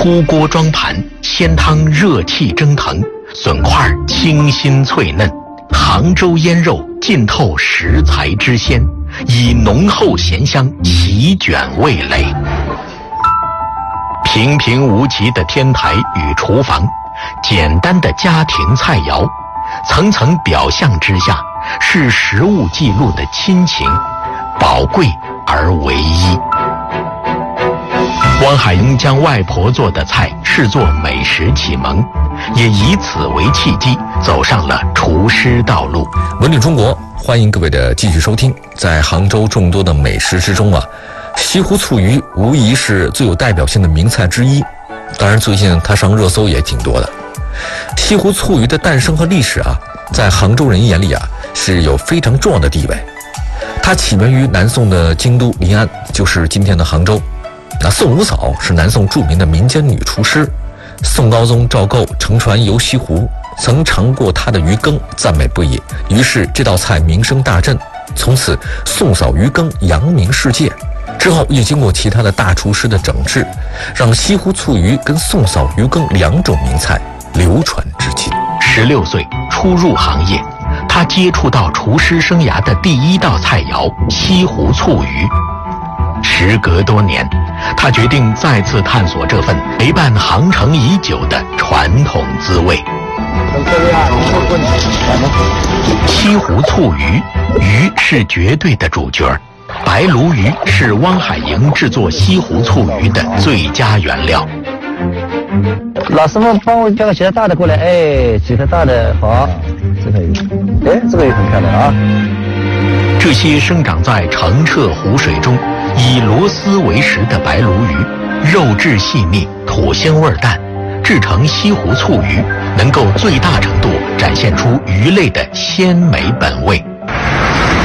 出锅装盘，鲜汤热气蒸腾，笋块清新脆嫩，杭州腌肉浸透食材之鲜，以浓厚咸香席卷味蕾。平平无奇的天台与厨房，简单的家庭菜肴，层层表象之下，是食物记录的亲情，宝贵而唯一。汪海英将外婆做的菜视作美食启蒙，也以此为契机走上了厨师道路。 文旅中国，欢迎各位的继续收听。在杭州众多的美食之中啊，西湖醋鱼无疑是最有代表性的名菜之一。当然最近它上热搜也挺多的。西湖醋鱼的诞生和历史啊，在杭州人眼里啊是有非常重要的地位。它起源于南宋的京都临安，就是今天的杭州。那宋五嫂是南宋著名的民间女厨师，宋高宗赵构乘船游西湖，曾尝过她的鱼羹，赞美不已，于是这道菜名声大振，从此宋嫂鱼羹扬名世界。之后又经过其他的大厨师的整治，让西湖醋鱼跟宋嫂鱼羹两种名菜流传至今。 16岁初入行业，他接触到厨师生涯的第一道菜肴西湖醋鱼。时隔多年，他决定再次探索这份陪伴航程已久的传统滋味。西湖醋鱼，鱼是绝对的主角，白鲈鱼是汪海英制作西湖醋鱼的最佳原料。 老师傅帮我叫个其他大的过来，哎，几个大的，好，这个鱼，哎，这个鱼很漂亮啊。 这些生长在澄澈湖水中，以螺丝为食的白鲈鱼，肉质细腻，土腥味淡，制成西湖醋鱼，能够最大程度展现出鱼类的鲜美本味。